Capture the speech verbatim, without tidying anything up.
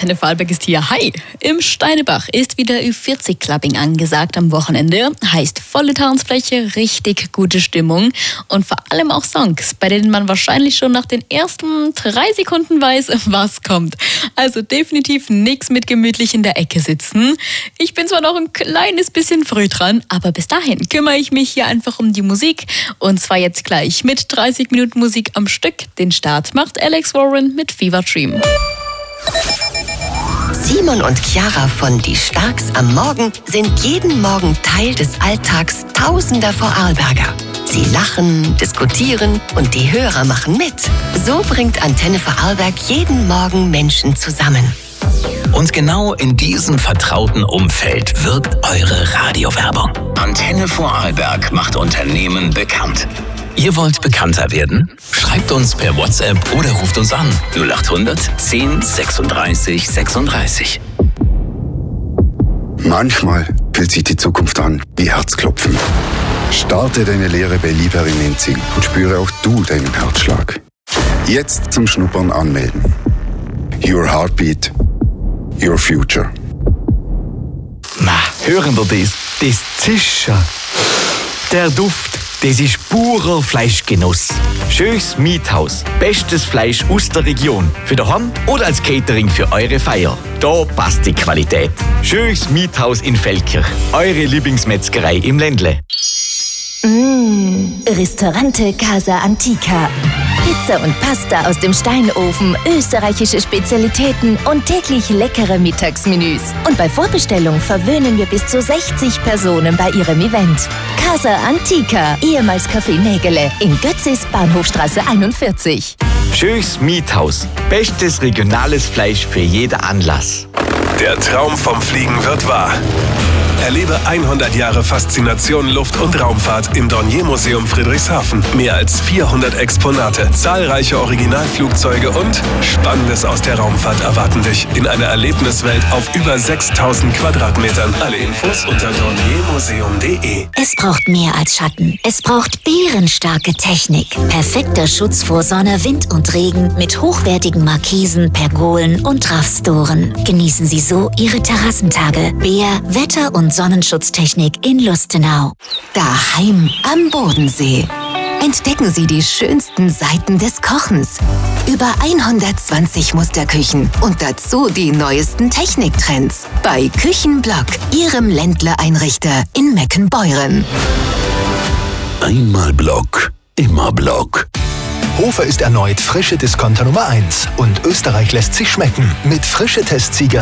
Antenne Vorarlberg ist hier. Hi! Im Steinebach ist wieder Ü vierzig Clubbing angesagt am Wochenende. Heißt volle Tanzfläche, richtig gute Stimmung und vor allem auch Songs, bei denen man wahrscheinlich schon nach den ersten drei Sekunden weiß, was kommt. Also definitiv nichts mit gemütlich in der Ecke sitzen. Ich bin zwar noch ein kleines bisschen früh dran, aber bis dahin kümmere ich mich hier einfach um die Musik. Und zwar jetzt gleich mit dreißig Minuten Musik am Stück. Den Start macht Alex Warren mit Fever Dream. Simon und Chiara von Die Starks am Morgen sind jeden Morgen Teil des Alltags tausender Vorarlberger. Sie lachen, diskutieren und die Hörer machen mit. So bringt Antenne Vorarlberg jeden Morgen Menschen zusammen. Und genau in diesem vertrauten Umfeld wirkt eure Radiowerbung. Antenne Vorarlberg macht Unternehmen bekannt. Ihr wollt bekannter werden? Schreibt uns per WhatsApp oder ruft uns an. null acht hundert zehn sechsunddreißig sechsunddreißig. Manchmal fühlt sich die Zukunft an wie Herzklopfen. Starte deine Lehre bei Liebherr in Enzing und spüre auch du deinen Herzschlag. Jetzt zum Schnuppern anmelden. Your Heartbeat, Your Future. Na, hören wir das? Das Zischen. Der Duft, das ist purer Fleischgenuss. Schönes Miethaus. Bestes Fleisch aus der Region. Für daheim oder als Catering für eure Feier. Da passt die Qualität. Schönes Miethaus in Feldkirch. Eure Lieblingsmetzgerei im Ländle. Mmh, Ristorante Casa Antica. Pizza und Pasta aus dem Steinofen, österreichische Spezialitäten und täglich leckere Mittagsmenüs. Und bei Vorbestellung verwöhnen wir bis zu sechzig Personen bei ihrem Event. Casa Antica, ehemals Café Nägele, in Götzis, Bahnhofstraße einundvierzig. Schönes Miethaus. Bestes regionales Fleisch für jeden Anlass. Der Traum vom Fliegen wird wahr. Erlebe hundert Jahre Faszination Luft- und Raumfahrt im Dornier-Museum Friedrichshafen. Mehr als vierhundert Exponate, zahlreiche Originalflugzeuge und Spannendes aus der Raumfahrt erwarten dich in einer Erlebniswelt auf über sechstausend Quadratmetern. Alle Infos unter dorniermuseum punkt de. Es braucht mehr als Schatten. Es braucht bärenstarke Technik. Perfekter Schutz vor Sonne, Wind und Regen mit hochwertigen Markisen, Pergolen und Raffstoren. Genießen Sie so Ihre Terrassentage. Bär, Wetter- und Sonnenschutztechnik in Lustenau. Daheim am Bodensee. Entdecken Sie die schönsten Seiten des Kochens. Über hundertzwanzig Musterküchen und dazu die neuesten Techniktrends. Bei Küchenblock, Ihrem Ländler-Einrichter in Meckenbeuren. Einmal Block, immer Block. Hofer ist erneut frische Discounter Nummer eins und Österreich lässt sich schmecken mit frische Testsieger